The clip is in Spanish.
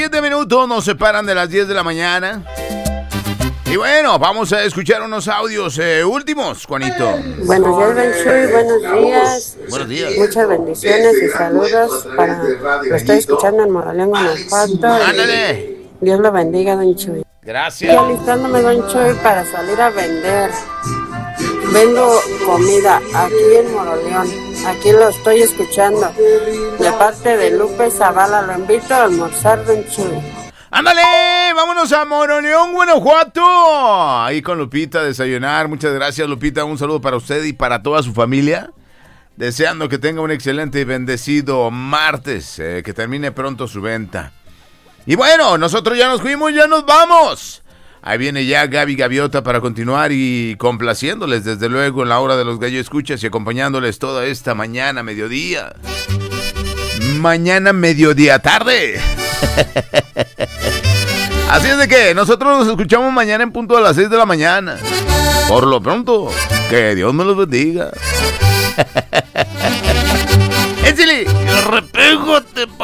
7 minutos nos separan de las 10 de la mañana. Y bueno, vamos a escuchar unos audios últimos, Juanito. Buenos días, Don Chuy, buenos días. Buenos días. Muchas bendiciones y saludos para... Lo estoy escuchando en Moroleón, Guanajuato. ¡Ándale! Dios lo bendiga, Don Chuy. Gracias. Y alistándome, Don Chuy, para salir a vender. Vendo comida aquí en Moroleón. Aquí lo estoy escuchando. De parte de Lupe Zavala, lo invito a almorzar, Don Chuy. ¡Ándale! ¡Vámonos a Moroleón, Guanajuato! Ahí con Lupita a desayunar. Muchas gracias, Lupita. Un saludo para usted y para toda su familia. Deseando que tenga un excelente y bendecido martes. Que termine pronto su venta. Y bueno, nosotros ya nos fuimos, ya nos vamos. Ahí viene ya Gaby Gaviota para continuar y complaciéndoles desde luego en la hora de los gallo escuchas y acompañándoles toda esta mañana, mediodía. Mañana, mediodía, tarde. Así es de que nosotros nos escuchamos mañana en punto a las 6 de la mañana. Por lo pronto, que Dios me los bendiga. ¡Échale! ¡Repégote!